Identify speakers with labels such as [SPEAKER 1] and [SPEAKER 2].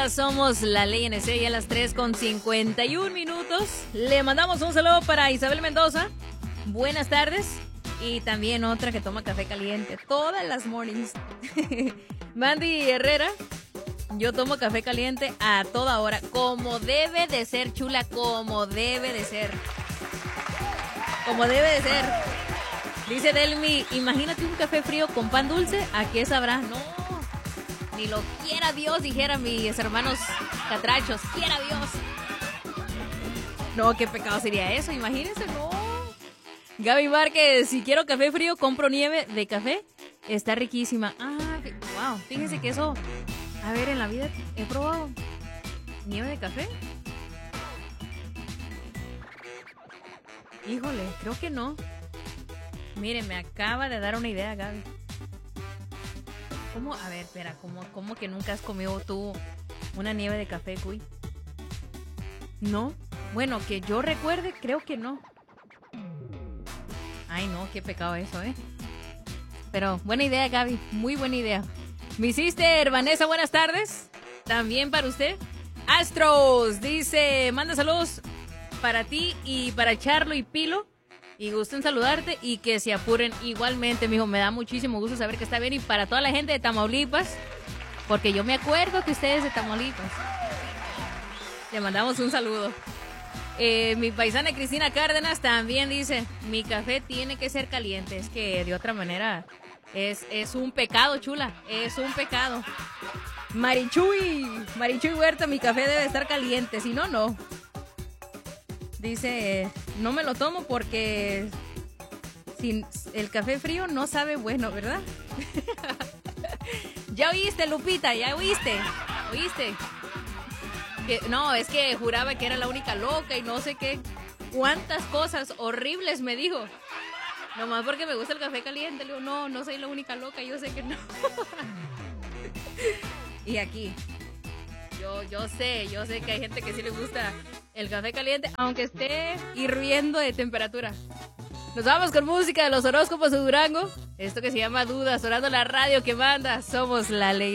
[SPEAKER 1] manda, somos la ley NC y a las 3:51. Le mandamos un saludo para Isabel Mendoza. Buenas tardes. Y también otra que toma café caliente todas las mornings. Mandy Herrera. Yo tomo café caliente a toda hora. Como debe de ser, chula. Como debe de ser. Como debe de ser. Dice Delmi, imagínate un café frío con pan dulce. ¿A qué sabrá? No. Ni lo quiera Dios, dijeran mis hermanos catrachos. Quiera Dios. No, qué pecado sería eso. Imagínense, no. Gaby Márquez, si quiero café frío, compro nieve de café. Está riquísima. Ah, wow. Fíjense que eso... A ver, en la vida he probado nieve de café. Híjole, creo que no. Mire, me acaba de dar una idea, Gaby. ¿Cómo? A ver, espera, ¿cómo que nunca has comido tú una nieve de café, cuy? ¿No? Bueno, que yo recuerde, creo que no. Ay, no, qué pecado eso, ¿eh? Pero buena idea, Gaby, muy buena idea. Mi sister Vanessa, buenas tardes. También para usted. Astros, dice, manda saludos para ti y para Charlo y Pilo. Y gusto en saludarte y que se apuren igualmente, mijo. Me da muchísimo gusto saber que está bien. Y para toda la gente de Tamaulipas, porque yo me acuerdo que ustedes de Tamaulipas. Le mandamos un saludo. Mi paisana Cristina Cárdenas también dice, mi café tiene que ser caliente. Es que de otra manera es un pecado, chula. Es un pecado. Marichuy Huerta, mi café debe estar caliente. Si no, no. Dice, no me lo tomo porque sin el café frío no sabe bueno, ¿verdad? Ya oíste, Lupita, ya oíste. No, es que juraba que era la única loca y no sé qué. Cuántas cosas horribles me dijo. Nomás porque me gusta el café caliente. Le digo, no soy la única loca, yo sé que no. Y aquí, yo sé que hay gente que sí le gusta el café caliente, aunque esté hirviendo de temperatura. Nos vamos con música de los horóscopos de Durango. Esto que se llama Dudas, sonando la radio que manda. Somos la ley.